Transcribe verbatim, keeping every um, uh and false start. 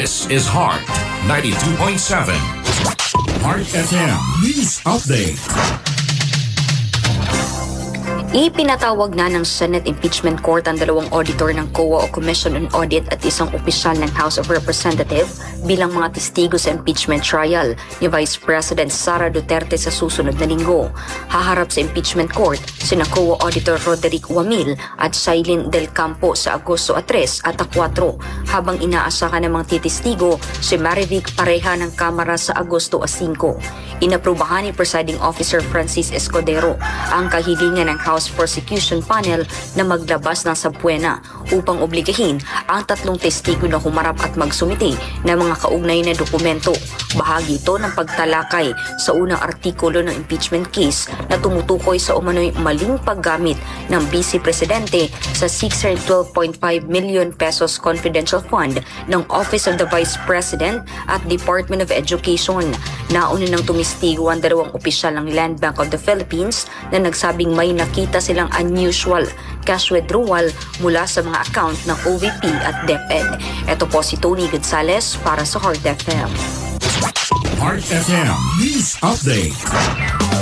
This is Heart ninety-two point seven. Heart F M News Update. Ipinatawag na ng Senate Impeachment Court ang dalawang auditor ng C O A o Commission on Audit at isang opisyal ng House of Representatives bilang mga testigo sa impeachment trial ni Vice President Sara Duterte sa susunod na linggo. Haharap sa impeachment court sina C O A Auditor Roderick Wamil at Shailene Del Campo sa Agosto tres at four, habang inaasahan ng mga testigo si Marivic Pareja ng Kamara sa Agosto five. Inaprubahan ni Presiding Officer Francis Escudero ang kahilingan ng House Prosecution Panel na maglabas ng subpoena upang obligahin ang tatlong testigo na humarap at magsumiti ng mga kaugnay na dokumento. Bahagi ito ng pagtalakay sa unang artikulo ng impeachment case na tumutukoy sa umano'y maling paggamit ng Vice Presidente sa six hundred twelve point five million pesos confidential fund ng Office of the Vice President at Department of Education. Nauna nang tumistigo ang dalawang opisyal ng Land Bank of the Philippines na nagsabing may nakita silang unusual cash withdrawal mula sa mga account ng O V P at DepEd. Ito po si Tony Gonzales para sa Heart F M. Heart F M News Update.